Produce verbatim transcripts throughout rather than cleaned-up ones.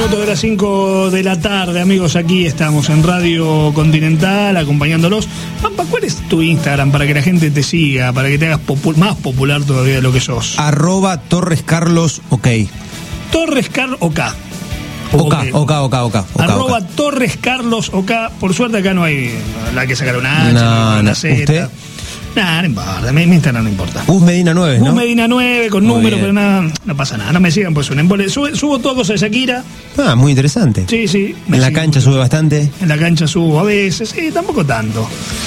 minutos de las cinco de la tarde, amigos, aquí estamos en Radio Continental acompañándolos. Pampa, ¿cuál es tu Instagram para que la gente te siga, para que te hagas popu- más popular todavía de lo que sos? Arroba Torres Carlos OK. Torres Carlos OK. OK, OK, OK, OK. Arroba Torres Carlos OK. Por suerte acá no hay la que sacar una H, no, una no. Z. ¿Usted? Nada, no importa, mi, mi Instagram no importa. Gus Medina nueve, ¿no? Gus Medina nueve con Muy número, bien. pero nada, no pasa nada, no me sigan pues un embole. Subo, subo todo cosas de Shakira. Ah, muy interesante. Sí, sí. En la sigo. cancha sube bastante. En la cancha subo a veces, sí, tampoco tanto.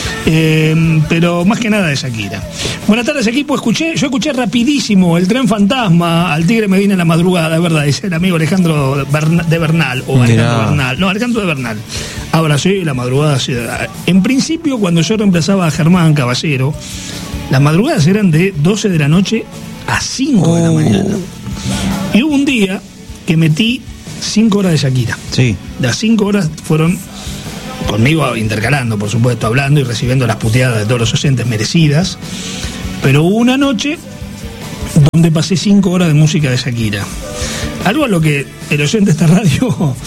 Eh, pero más que nada de Shakira. Buenas tardes, equipo. Escuché, yo escuché rapidísimo el Tren Fantasma al Tigre Medina en la madrugada, es verdad, dice el amigo Alejandro de Bernal, o Alejandro Mirá. Bernal. No, Alejandro de Bernal. Ahora sí, la madrugada. Sí. En principio, cuando yo reemplazaba a Germán Caballero, las madrugadas eran de doce de la noche a cinco Oh. de la mañana. Y hubo un día que metí cinco horas de Shakira. Sí. Las cinco horas fueron conmigo intercalando, por supuesto, hablando y recibiendo las puteadas de todos los oyentes merecidas. Pero hubo una noche donde pasé cinco horas de música de Shakira. Algo a lo que el oyente de esta radio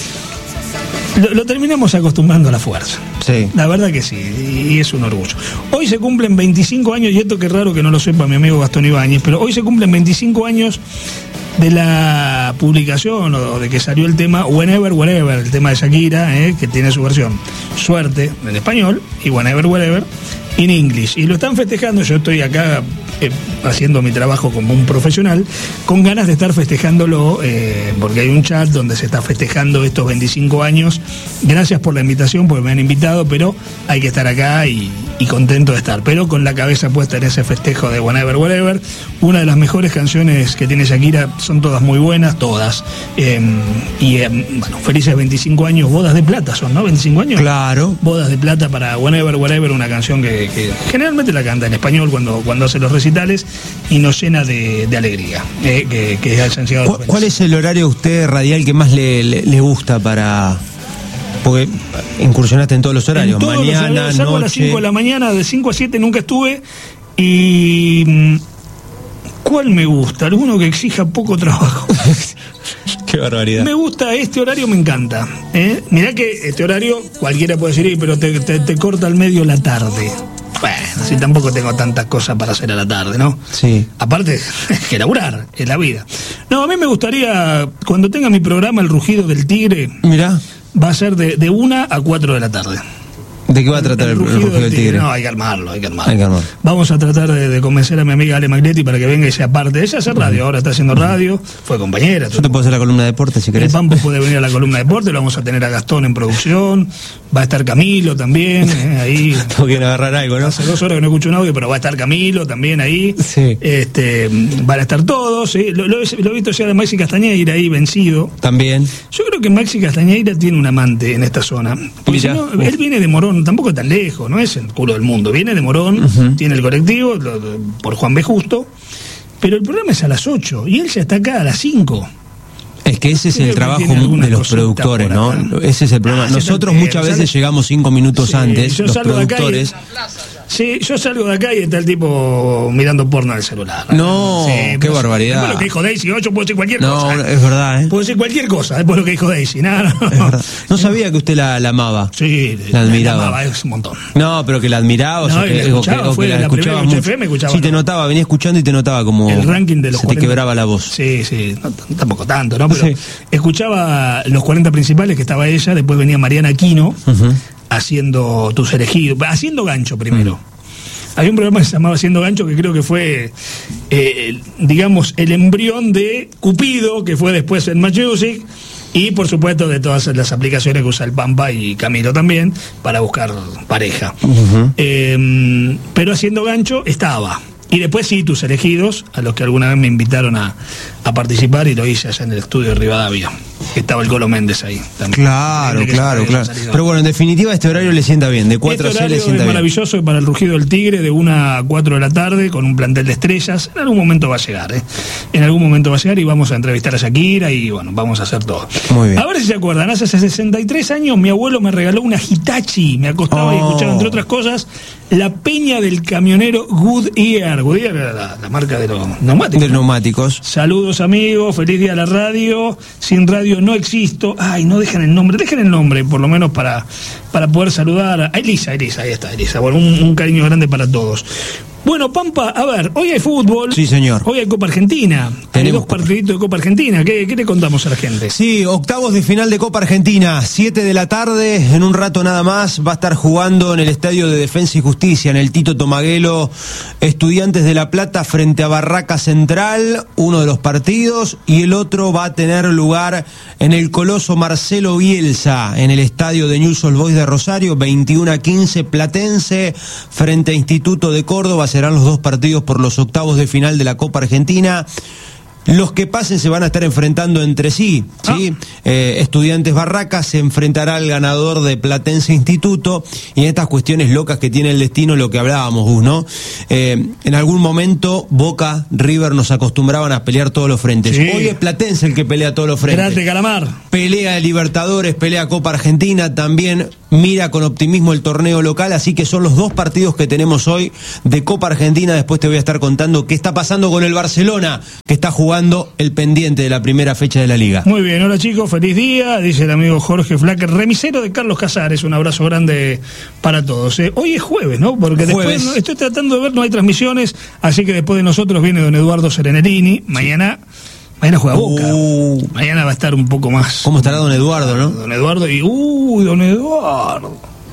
lo, lo terminamos acostumbrando a la fuerza. Sí. La verdad que sí, y es un orgullo. Hoy se cumplen veinticinco años, y esto que es raro que no lo sepa mi amigo Gastón Ibáñez, pero hoy se cumplen veinticinco años de la publicación o de que salió el tema Whenever, Wherever, el tema de Shakira, eh, que tiene su versión Suerte en español y Whenever, Wherever en inglés. Y lo están festejando, yo estoy acá eh, haciendo mi trabajo como un profesional, con ganas de estar festejándolo, eh, porque hay un chat donde se está festejando estos veinticinco años. Gracias por la invitación, porque me han invitado, pero hay que estar acá y, y contento de estar, pero con la cabeza puesta en ese festejo de Whenever, Wherever, una de las mejores canciones que tiene Shakira, son todas muy buenas, todas. Eh, y eh, bueno, felices veinticinco años, bodas de plata son, ¿no? veinticinco años. Claro. Bodas de plata para Whenever, Wherever, una canción que, que generalmente la canta en español cuando, cuando hace los recitales y nos llena de, de alegría, eh, que, que hayan llegado. ¿Cuál, ¿Cuál es el horario a usted radial que más le, le, le gusta para...? Porque incursionaste en todos los horarios, En todos mañana, los horarios, salvo a las noche... cinco de la mañana, de cinco a siete nunca estuve. Y... ¿cuál me gusta? Alguno que exija poco trabajo. Qué barbaridad. Me gusta, este horario me encanta. ¿eh? Mirá que este horario, cualquiera puede decir, pero te, te, te corta al medio la tarde. Bueno, si tampoco tengo tantas cosas para hacer a la tarde, ¿no? Sí. Aparte, que laburar, es la vida. No, a mí me gustaría, cuando tenga mi programa El Rugido del Tigre, Mirá, va a ser de, de una a cuatro de la tarde. ¿de qué va a tratar el, el rugido del tigre? No, hay que armarlo, hay que armarlo. Hay que armarlo. Vamos a tratar de, de convencer a mi amiga Ale Maglietti para que venga y sea parte. Ella hace radio, ahora está haciendo radio, fue compañera. Yo te puedo hacer la columna de deporte si El querés. Pampo puede venir a la columna de deporte, lo vamos a tener a Gastón en producción, va a estar Camilo también, eh, ahí. Tengo que agarrar algo, ¿no? Hace dos horas que no escucho un audio, pero va a estar Camilo también ahí. Sí. Este, van a estar todos, ¿sí? lo, lo, he- lo he visto ya de Maxi Castañeira ahí vencido. También. Yo creo que Maxi Castañeira tiene un amante en esta zona. Porque si Mirá. no, él viene de Morón, tampoco tan lejos, no es el culo del mundo. Viene de Morón, Ujú. tiene el colectivo lo- lo- por Juan B. Justo, pero el programa es a las ocho y él ya está acá a las cinco. Es que ese es Creo el que trabajo tiene alguna de los cosita productores, por ¿no? acá. Ese es el problema. Ah, sí, Nosotros está muchas bien, veces sale- llegamos cinco minutos Sí, antes, yo los salgo de acá y- productores. Sí, yo salgo de acá y está el tipo mirando porno en el celular. No, Sí, qué después- barbaridad. Después lo que dijo Daisy, yo puedo decir cualquier No, cosa. ¿eh? es verdad, ¿eh? Puedo decir cualquier cosa después de lo que dijo Daisy. No, no, Es verdad. No sabía que usted la, la amaba. Sí, La admiraba. amaba, es un montón. No, pero que la admiraba, o No, sea, y que, la o que- escuchaba, o que fue la la primera escuchaba noche mucho. F M, escuchaba, Sí, te ¿no? notaba, venía escuchando y te notaba como El ranking de los se te cuarenta. quebraba la voz. Sí, sí, no, t- tampoco tanto, ¿no? Pero Sí. escuchaba los cuarenta principales que estaba ella, después venía Mariana Aquino Ujú. haciendo Tus elegidos, haciendo gancho primero. Hay un programa que se llamaba Haciendo Gancho que creo que fue, eh, el- digamos, el embrión de Cupido, que fue después en Match Music, y por supuesto de todas las aplicaciones que usa el Pampa y Camilo también para buscar pareja. Ujú. Eh, pero Haciendo Gancho estaba. Y después sí, Tus elegidos, a los que alguna vez me invitaron a, a participar, y lo hice allá en el estudio de Rivadavia, que estaba el Colo Méndez ahí también. Claro, Gente que claro, se había claro. salido. Pero bueno, en definitiva este horario le sienta bien, de cuatro Este a seis le horario sienta es bien. maravilloso para el Rugido del Tigre, de una a cuatro de la tarde, con un plantel de estrellas. En algún momento va a llegar, ¿eh? En algún momento va a llegar y vamos a entrevistar a Shakira y bueno, vamos a hacer todo. Muy bien. A ver si se acuerdan, hace sesenta y tres años mi abuelo me regaló una Hitachi, me acostaba y Oh. escuchaba, entre otras cosas, la peña del camionero Goodyear. Goodyear era la, la marca de los neumáticos. De neumáticos. Saludos amigos, feliz día a la radio, sin radio estadio no existo. Ay, no dejan el nombre, dejen el nombre, por lo menos para, para poder saludar a Elisa, Elisa, ahí está, Elisa. Bueno, un, un cariño grande para todos. Bueno, Pampa, a ver, hoy hay fútbol. Sí, señor. Hoy hay Copa Argentina. Hay dos partiditos de Copa Argentina. ¿Qué, ¿Qué le contamos a la gente? Sí, octavos de final de Copa Argentina, siete de la tarde, en un rato nada más, va a estar jugando en el Estadio de Defensa y Justicia, en el Tito Tomaguelo, Estudiantes de La Plata frente a Barraca Central, uno de los partidos, y el otro va a tener lugar en el Coloso Marcelo Bielsa, en el Estadio de Newell's Old Boys de Rosario, veintiuno a quince, Platense frente a Instituto de Córdoba. Serán los dos partidos por los octavos de final de la Copa Argentina. Los que pasen se van a estar enfrentando entre sí, ¿sí? Ah. Eh, Estudiantes Barracas se enfrentará al ganador de Platense Instituto, y en estas cuestiones locas que tiene el destino, lo que hablábamos, Gus, ¿no? Eh, en algún momento Boca, River nos acostumbraban a pelear todos los frentes. Sí. Hoy es Platense el que pelea todos los frentes. Grande Calamar. Pelea de Libertadores, pelea Copa Argentina, también mira con optimismo el torneo local, así que son los dos partidos que tenemos hoy de Copa Argentina. Después te voy a estar contando qué está pasando con el Barcelona, que está jugando el pendiente de la primera fecha de la Liga. Muy bien, hola chicos, feliz día, dice el amigo Jorge Flacker, remisero de Carlos Casares, un abrazo grande para todos. Eh, hoy es jueves, ¿no? Porque jueves. Después, no, estoy tratando de ver, no hay transmisiones, así que después de nosotros viene don Eduardo Serenerini, mañana... Mañana juega Boca. Uh, Mañana va a estar un poco más. ¿Cómo estará don Eduardo, no? Don Eduardo y. Uy, don Eduardo.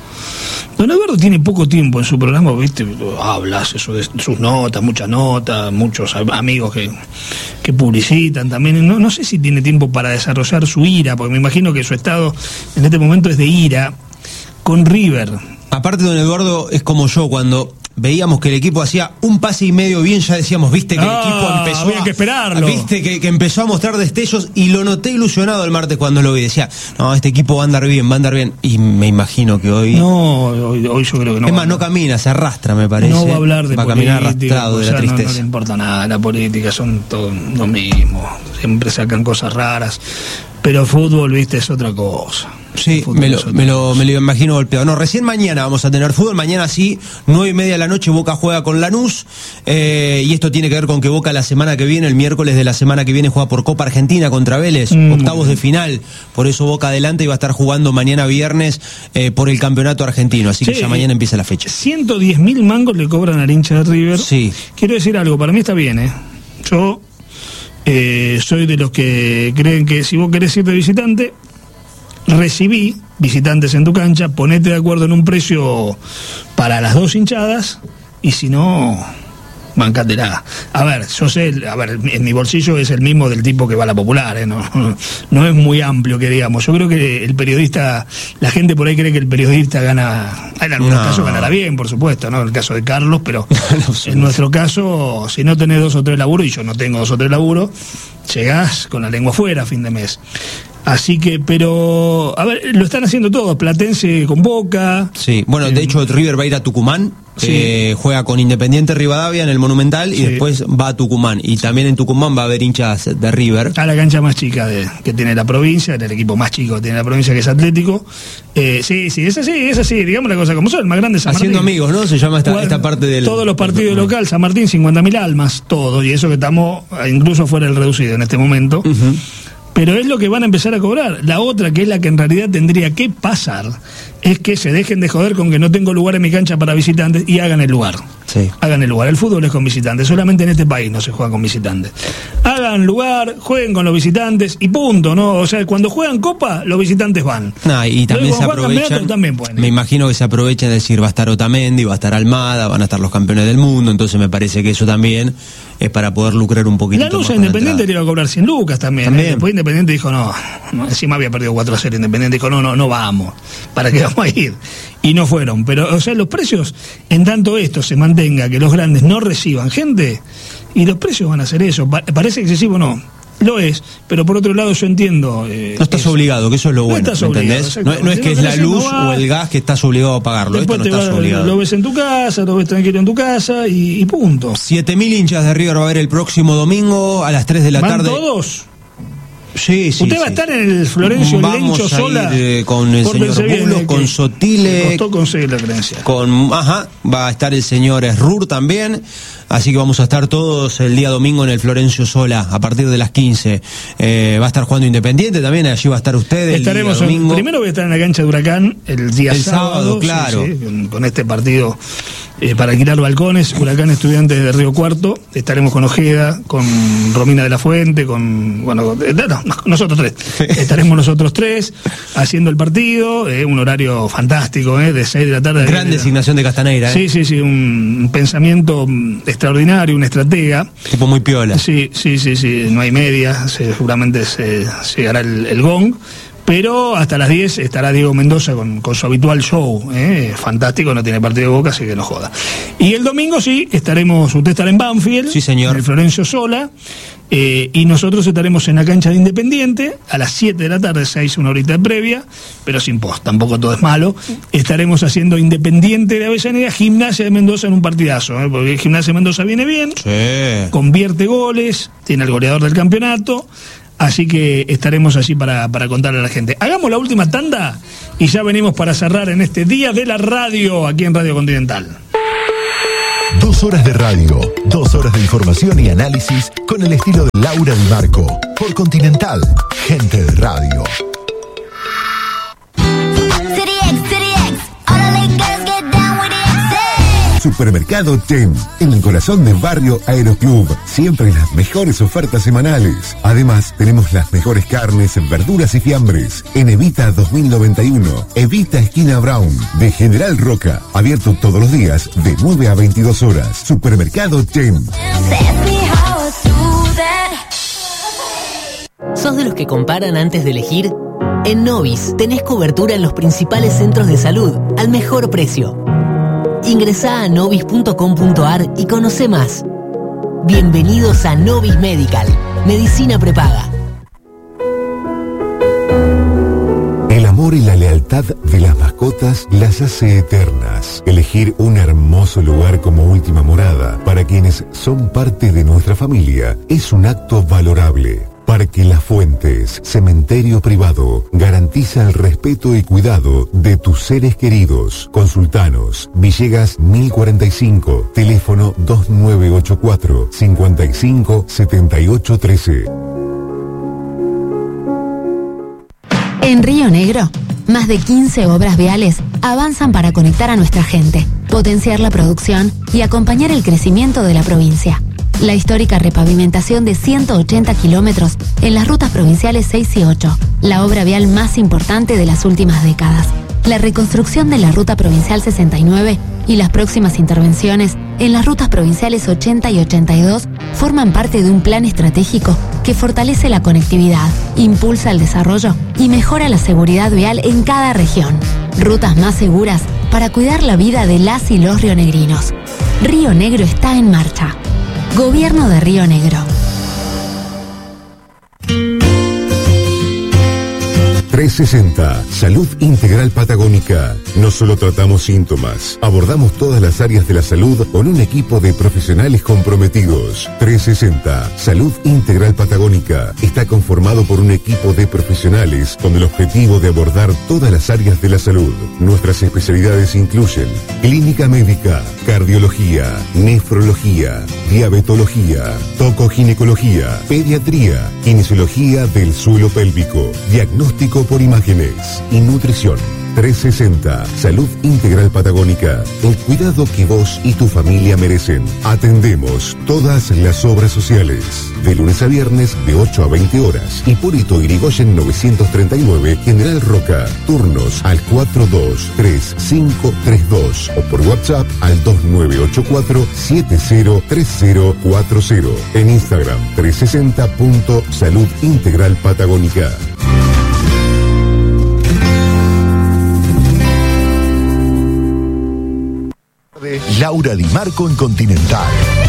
Don Eduardo tiene poco tiempo en su programa, ¿viste? Habla, hace su, sus notas, muchas notas, muchos amigos que, que publicitan también. No, no sé si tiene tiempo para desarrollar su ira, porque me imagino que su estado en este momento es de ira con River. Aparte, don Eduardo es como yo, cuando veíamos que el equipo hacía un pase y medio bien, ya decíamos, viste que el ah, equipo empezó había que esperarlo. A, viste que, que empezó a mostrar destellos, y lo noté ilusionado el martes cuando lo vi. Decía, no, este equipo va a andar bien, va a andar bien. Y me imagino que hoy... No, hoy, hoy yo creo que no. Es más, no camina, se arrastra, me parece. No va a hablar de va política. Va a caminar arrastrado de la tristeza. No, no le importa nada, la política son todo lo mismo. Siempre sacan cosas raras. Pero fútbol, viste, es otra cosa. Sí, me lo, me, lo, me lo imagino golpeado. No, recién mañana vamos a tener fútbol. Mañana sí, nueve y media de la noche, Boca juega con Lanús. Eh, y esto tiene que ver con que Boca la semana que viene, el miércoles de la semana que viene, juega por Copa Argentina contra Vélez, mm. octavos de final. Por eso Boca adelante y va a estar jugando mañana viernes eh, por el campeonato argentino. Así sí, que ya mañana empieza la fecha. ciento diez mil mangos le cobran al hincha de River. Sí. Quiero decir algo, para mí está bien, ¿eh? Yo eh, soy de los que creen que si vos querés ir de visitante, recibí visitantes en tu cancha, ponete de acuerdo en un precio para las dos hinchadas, y si no, bancátela. A ver, yo sé, a ver, en mi bolsillo es el mismo del tipo que va a la Popular, ¿eh? no, no es muy amplio que digamos. Yo creo que el periodista, la gente por ahí cree que el periodista gana, en algunos no. casos ganará bien, por supuesto, ¿no? En el caso de Carlos, pero no, en nuestro caso, si no tenés dos o tres laburos, y yo no tengo dos o tres laburos, llegás con la lengua afuera a fin de mes. Así que, pero, a ver, lo están haciendo todos, Platense con Boca. Sí, bueno, eh, de hecho River va a ir a Tucumán, sí. eh, juega con Independiente Rivadavia en el Monumental, sí. y después va a Tucumán. Y sí. también en Tucumán va a haber hinchas de River. A la cancha más chica de, que tiene la provincia, el equipo más chico que tiene la provincia, que es Atlético. Eh, sí, sí, es así, es así, digamos la cosa como son, el más grande es San Martín. Haciendo amigos, ¿no? Se llama esta, Juan, esta parte del... Todos los partidos locales, San Martín, cincuenta mil almas, todo, y eso que estamos incluso fuera del reducido en este momento. Uh-huh. Pero es lo que van a empezar a cobrar. La otra, que es la que en realidad tendría que pasar, es que se dejen de joder con que no tengo lugar en mi cancha para visitantes y hagan el lugar. Sí. Hagan el lugar. El fútbol es con visitantes. Solamente en este país no se juega con visitantes. Hagan lugar, jueguen con los visitantes y punto, ¿no? O sea, cuando juegan Copa, los visitantes van. No, y también se aprovechan. También pueden ir. Me imagino que se aprovechan de decir, va a estar Otamendi, va a estar Almada, van a estar los campeones del mundo. Entonces me parece que eso también es para poder lucrar un poquito. La luz a Independiente le iba a cobrar cien lucas también. también. ¿eh? Después Independiente dijo, no, no, encima había perdido cuatro a cero Independiente, dijo, no, no, no vamos. ¿Para qué vamos a ir? Y no fueron. Pero, o sea, los precios, en tanto esto se mantenga, que los grandes no reciban gente, y los precios van a ser eso. Pa- ¿Parece excesivo? No. Lo es, pero por otro lado yo entiendo... Eh, no estás eso. obligado, que eso es lo bueno, no ¿entendés? No, no es que es la luz o el gas que estás obligado a pagarlo, esto no estás va, obligado. Lo ves en tu casa, lo ves tranquilo en tu casa y, y punto. siete mil hinchas de River va a haber el próximo domingo a las tres de la ¿Van tarde. todos? Sí, sí. Usted sí. va a estar en el Florencio Vamos Lencho a Sola. Ir, eh, con el Pórtense señor bien, Bulos, eh, con que Sotile. me costó conseguir la credencial. Con, ajá, va a estar el señor Esrur también. Así que vamos a estar todos el día domingo en el Florencio Sola a partir de las quince. Eh, va a estar jugando Independiente también, allí va a estar usted el Estaremos día domingo. En, primero voy a estar en la cancha de Huracán el día el sábado, sábado, claro. Sí, sí, con, con este partido eh, para alquilar balcones, Huracán Estudiantes de Río Cuarto. Estaremos con Ojeda, con Romina de la Fuente, con, bueno, eh, no, nosotros tres. Estaremos nosotros tres haciendo el partido, eh, un horario fantástico, eh, de seis de la tarde. Gran de, designación de Castaneira. Sí, eh. sí, sí, un, un pensamiento extraordinario, una estratega. Tipo muy piola. Sí, sí, sí, sí, no hay media, se, seguramente se, se llegará el, el gong. Pero hasta las diez estará Diego Mendoza con, con su habitual show, ¿eh? Fantástico, no tiene partido de Boca, así que no joda. Y el domingo sí, estaremos, usted estará en Banfield, sí, señor. en el Florencio Sola, eh, y nosotros estaremos en la cancha de Independiente, a las siete de la tarde, seis, una horita de previa, pero sin post, tampoco todo es malo. Estaremos haciendo Independiente de Avellaneda, Gimnasia de Mendoza en un partidazo, ¿eh? Porque Gimnasia de Mendoza viene bien, sí. Convierte goles, tiene al goleador del campeonato. Así que estaremos allí para, para contarle a la gente. Hagamos la última tanda y ya venimos para cerrar en este Día de la Radio, aquí en Radio Continental. Dos horas de radio, dos horas de información y análisis con el estilo de Laura Di Marco. Por Continental, gente de radio. Supermercado Tem, en el corazón del barrio Aeroclub. Siempre las mejores ofertas semanales. Además, tenemos las mejores carnes, verduras y fiambres. En Evita dos mil noventa y uno, Evita esquina Brown, de General Roca. Abierto todos los días, de nueve a veintidós horas. Supermercado Tem. ¿Sos de los que comparan antes de elegir? En Novis tenés cobertura en los principales centros de salud, al mejor precio. Ingresá a novis punto com punto ar y conoce más. Bienvenidos a Novis Medical, medicina prepaga. El amor y la lealtad de las mascotas las hace eternas. Elegir un hermoso lugar como última morada para quienes son parte de nuestra familia es un acto valorable. Parque Las Fuentes, cementerio privado, garantiza el respeto y cuidado de tus seres queridos. Consultanos, Villegas mil cuarenta y cinco, teléfono dos nueve ocho cuatro, cinco cinco, siete ocho uno tres. En Río Negro, más de quince obras viales avanzan para conectar a nuestra gente, potenciar la producción y acompañar el crecimiento de la provincia. La histórica repavimentación de ciento ochenta kilómetros en las rutas provinciales seis y ocho, la obra vial más importante de las últimas décadas. La reconstrucción de la ruta provincial sesenta y nueve y las próximas intervenciones en las rutas provinciales ochenta y ochenta y dos forman parte de un plan estratégico que fortalece la conectividad, impulsa el desarrollo y mejora la seguridad vial en cada región. Rutas más seguras para cuidar la vida de las y los rionegrinos. Río Negro está en marcha. Gobierno de Río Negro. trescientos sesenta, Salud Integral Patagónica. No solo tratamos síntomas, abordamos todas las áreas de la salud con un equipo de profesionales comprometidos. trescientos sesenta, Salud Integral Patagónica. Está conformado por un equipo de profesionales con el objetivo de abordar todas las áreas de la salud. Nuestras especialidades incluyen clínica médica, cardiología, nefrología, diabetología, tocoginecología, pediatría, kinesiología del suelo pélvico, diagnóstico por imágenes y nutrición. trescientos sesenta, Salud Integral Patagónica. El cuidado que vos y tu familia merecen. Atendemos todas las obras sociales. De lunes a viernes de ocho a veinte horas. Hipólito Yrigoyen novecientos treinta y nueve, General Roca. Turnos al cuatro dos tres cinco tres dos o por WhatsApp al dos nueve ocho cuatro siete cero tres cero cuatro cero. En Instagram trescientos sesenta punto Salud Integral Patagónica. Laura Di Marco en Continental.